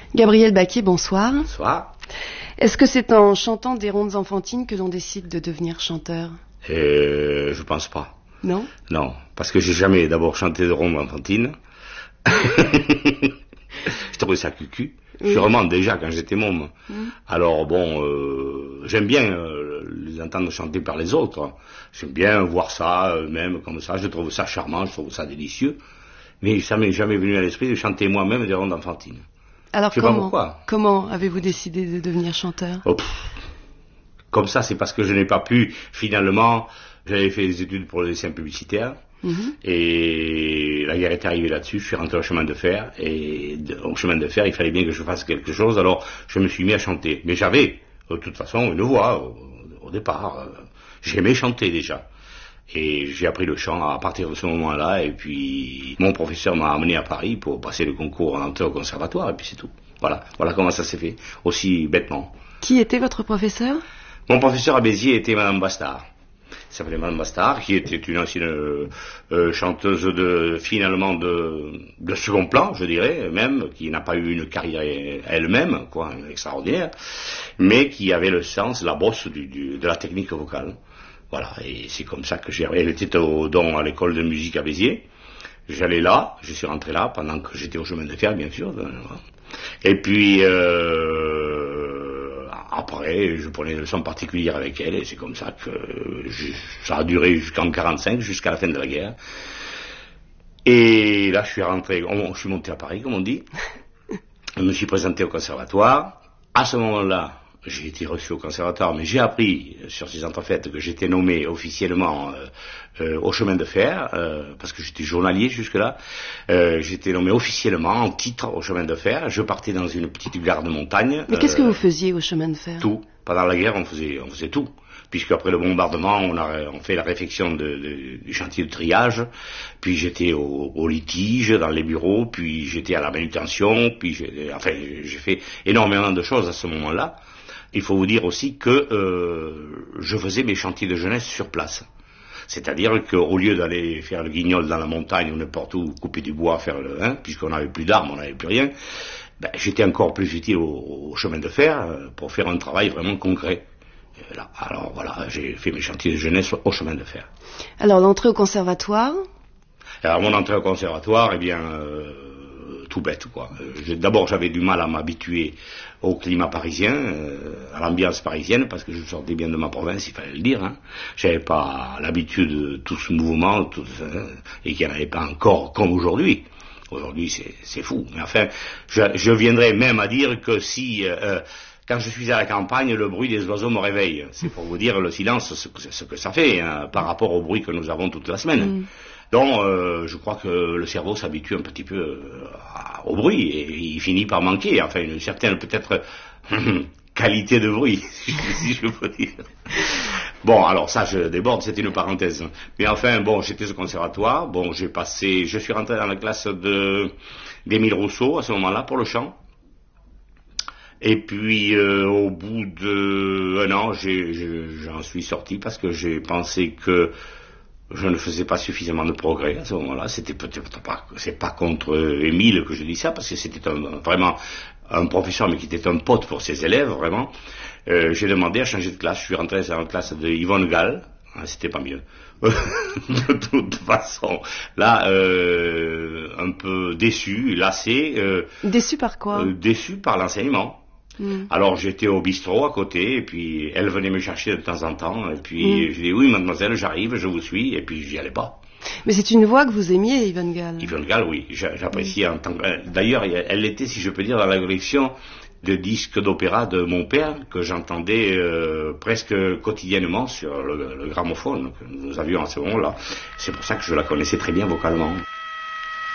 Gabriel Baquier, bonsoir. Bonsoir. Est-ce que c'est en chantant des rondes enfantines que l'on décide de devenir chanteur? Je pense pas. Non? Non, parce que j'ai jamais d'abord chanté de rondes enfantines. Je trouvais ça cucu. Oui. Sûrement déjà quand j'étais môme. Alors bon, j'aime bien les entendre chanter par les autres. J'aime bien voir ça, même comme ça. Je trouve ça charmant, je trouve ça délicieux. Mais ça m'est jamais venu à l'esprit de chanter moi-même des rondes enfantines. Alors Je sais pas pourquoi. Comment avez-vous décidé de devenir chanteur? Comme ça, c'est parce que je n'ai pas pu, finalement, j'avais fait des études pour les dessins publicitaires, et la guerre est arrivée là-dessus, je suis rentré au chemin de fer, et au chemin de fer, il fallait bien que je fasse quelque chose, alors je me suis mis à chanter. Mais j'avais, de toute façon, une voix, au départ, j'aimais chanter déjà. Et j'ai appris le chant à partir de ce moment-là, et puis mon professeur m'a amené à Paris pour passer le concours en entrée au conservatoire, et puis c'est tout. Voilà comment ça s'est fait, aussi bêtement. Qui était votre professeur? Mon professeur à Béziers était Madame Bastard. Ça s'appelait Madame Bastard, qui était une ancienne chanteuse finalement de second plan, je dirais, même, qui n'a pas eu une carrière elle-même, quoi, extraordinaire, mais qui avait le sens, la bosse de la technique vocale. Voilà, et c'est comme ça que elle était à l'école de musique à Béziers. J'allais là, je suis rentré là pendant que j'étais au chemin de fer, bien sûr. Et puis après, je prenais des leçons particulières avec elle, et c'est comme ça que ça a duré jusqu'en 45, jusqu'à la fin de la guerre. Et là, je suis rentré, je suis monté à Paris, comme on dit. Je me suis présenté au conservatoire. À ce moment-là, j'ai été reçu au conservatoire, mais j'ai appris sur ces entrefaites que j'étais nommé officiellement au chemin de fer, parce que j'étais journalier jusque-là. J'étais nommé officiellement en titre au chemin de fer. Je partais dans une petite gare de montagne. Mais qu'est-ce que vous faisiez au chemin de fer? Tout. Pendant la guerre, on faisait tout. Puisque après le bombardement, on fait la réfection du chantier de triage, puis j'étais au litige dans les bureaux, puis j'étais à la manutention, puis j'ai fait énormément de choses à ce moment-là. Il faut vous dire aussi que je faisais mes chantiers de jeunesse sur place. C'est-à-dire qu'au lieu d'aller faire le guignol dans la montagne ou n'importe où, couper du bois, puisqu'on n'avait plus d'armes, on n'avait plus rien, j'étais encore plus utile au chemin de fer pour faire un travail vraiment concret. Alors voilà, j'ai fait mes chantiers de jeunesse au chemin de fer. Alors l'entrée au conservatoire? Alors mon entrée au conservatoire, tout bête quoi. D'abord j'avais du mal à m'habituer au climat parisien, à l'ambiance parisienne, parce que je sortais bien de ma province, il fallait le dire. J'avais pas l'habitude de tout ce mouvement, et qu'il n'y en avait pas encore comme aujourd'hui. Aujourd'hui c'est fou. Mais enfin, je viendrais même à dire que si quand je suis à la campagne, le bruit des oiseaux me réveille. C'est pour vous dire le silence, ce que ça fait par rapport au bruit que nous avons toute la semaine. Donc, je crois que le cerveau s'habitue un petit peu au bruit et il finit par manquer, enfin, une certaine peut-être qualité de bruit, si je peux dire. Bon, alors ça, je déborde, c'était une parenthèse. Mais enfin, bon, j'étais au conservatoire, je suis rentré dans la classe d'Émile Rousseau à ce moment-là pour le chant. Et puis, au bout d'un an, j'en suis sorti parce que j'ai pensé que je ne faisais pas suffisamment de progrès à ce moment-là. C'était peut-être pas, c'est pas contre Émile que je dis ça, parce que c'était vraiment un professeur, mais qui était un pote pour ses élèves, vraiment. J'ai demandé à changer de classe. Je suis rentré dans la classe de Yvonne Gall. C'était pas mieux. De toute façon, là, un peu déçu, lassé. Déçu par quoi? Déçu par l'enseignement. Alors j'étais au bistrot à côté, et puis elle venait me chercher de temps en temps, et puis je dis oui mademoiselle, j'arrive, je vous suis, et puis j'y allais pas. Mais c'est une voix que vous aimiez, Yvonne Gall. Yvonne Gall, oui, j'appréciais en tant que... D'ailleurs, elle était, si je peux dire, dans la collection de disques d'opéra de mon père, que j'entendais presque quotidiennement sur le gramophone que nous avions à ce moment-là. C'est pour ça que je la connaissais très bien vocalement.